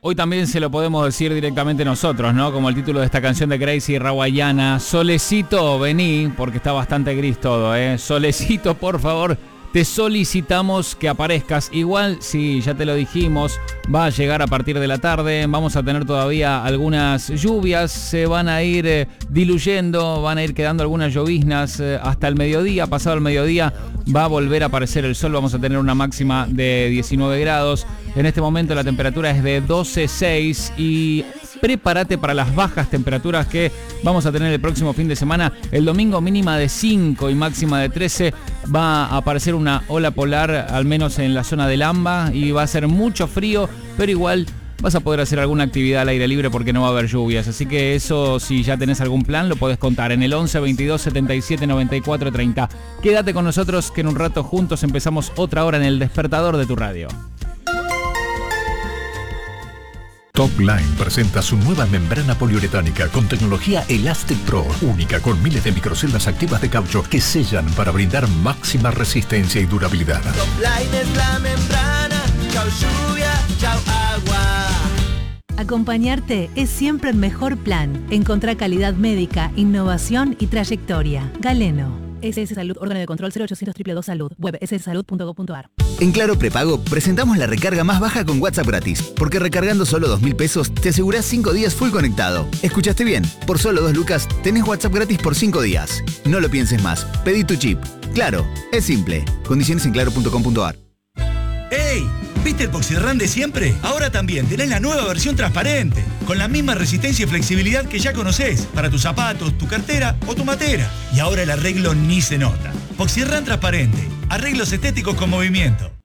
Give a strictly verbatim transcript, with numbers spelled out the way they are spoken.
Hoy también se lo podemos decir directamente nosotros, ¿no? Como el título de esta canción de Crazy Rawayana. Solecito, vení, porque está bastante gris todo, ¿eh? Solecito, por favor, te solicitamos que aparezcas. Igual, sí, ya te lo dijimos, va a llegar a partir de la tarde. Vamos a tener todavía algunas lluvias, se van a ir eh, diluyendo, van a ir quedando algunas lloviznas eh, hasta el mediodía. Pasado el mediodía va a volver a aparecer el sol, vamos a tener una máxima de diecinueve grados. En este momento la temperatura es de doce coma seis y prepárate para las bajas temperaturas que vamos a tener el próximo fin de semana. El domingo mínima de cinco y máxima de trece. Va a aparecer una ola polar, al menos en la zona del AMBA, y va a ser mucho frío, pero igual vas a poder hacer alguna actividad al aire libre porque no va a haber lluvias. Así que eso, si ya tenés algún plan, lo podés contar en el once, veintidós, setenta y siete, noventa y cuatro, treinta. Quédate con nosotros que en un rato juntos empezamos otra hora en el despertador de tu radio. Topline presenta su nueva membrana poliuretánica con tecnología Elastic Pro, única con miles de microceldas activas de caucho que sellan para brindar máxima resistencia y durabilidad. Topline es la membrana, chau lluvia, chau agua. Acompañarte es siempre el mejor plan. Encontrá calidad médica, innovación y trayectoria. Galeno. S S Salud, órgano de control cero ochocientos dos dos dos Salud, web ese ese salud punto com punto a r. En Claro Prepago presentamos la recarga más baja con WhatsApp gratis, porque recargando solo dos mil pesos te asegurás cinco días full conectado. ¿Escuchaste bien? Por solo dos lucas tenés WhatsApp gratis por cinco días. No lo pienses más, pedí tu chip. Claro, es simple. Condiciones en claro punto com punto a r. ¡Ey! ¿Viste el Poxirrán de siempre? Ahora también tenés la nueva versión transparente, con la misma resistencia y flexibilidad que ya conocés, para tus zapatos, tu cartera o tu matera. Y ahora el arreglo ni se nota. Poxirrán transparente, arreglos estéticos con movimiento.